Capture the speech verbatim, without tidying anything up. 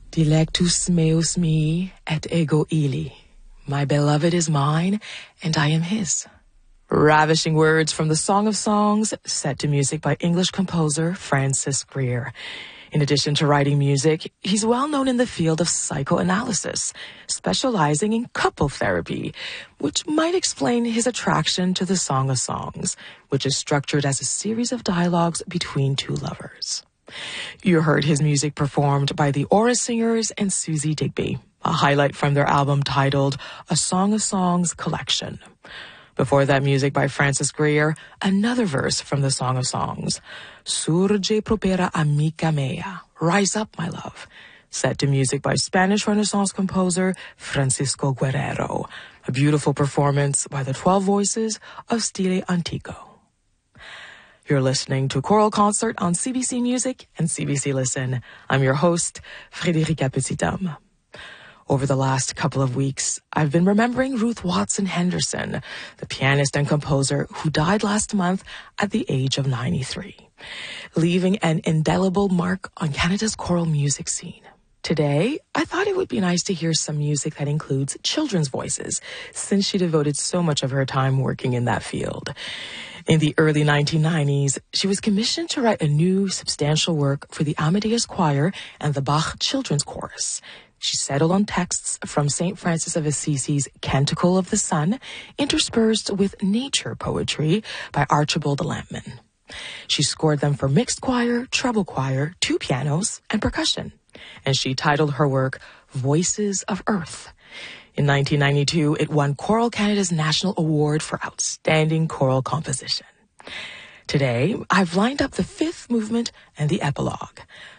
Dilectus meus mi et ego ili. My beloved is mine, and I am his. Ravishing words from the Song of Songs, set to music by English composer Francis Greer. In addition to writing music, he's well known in the field of psychoanalysis, specializing in couple therapy, which might explain his attraction to the Song of Songs, which is structured as a series of dialogues between two lovers. You heard his music performed by the Aura Singers and Susie Digby, a highlight from their album titled A Song of Songs Collection. Before that, music by Francis Greer, another verse from the Song of Songs, Surge propera amica mea, Rise Up, My Love, set to music by Spanish Renaissance composer Francisco Guerrero, a beautiful performance by the twelve voices of Stile Antico. You're listening to Choral Concert on C B C Music and C B C Listen. I'm your host, Frédérica Petit-Homme. Over the last couple of weeks, I've been remembering Ruth Watson Henderson, the pianist and composer who died last month at the age of ninety-three, leaving an indelible mark on Canada's choral music scene. Today, I thought it would be nice to hear some music that includes children's voices, since she devoted so much of her time working in that field. In the early nineteen nineties, she was commissioned to write a new, substantial work for the Amadeus Choir and the Bach Children's Chorus. She settled on texts from Saint Francis of Assisi's Canticle of the Sun, interspersed with nature poetry by Archibald Lampman. She scored them for mixed choir, treble choir, two pianos, and percussion. And she titled her work Voices of Earth. In nineteen ninety-two, it won Choral Canada's National Award for Outstanding Choral Composition. Today, I've lined up the fifth movement and the epilogue.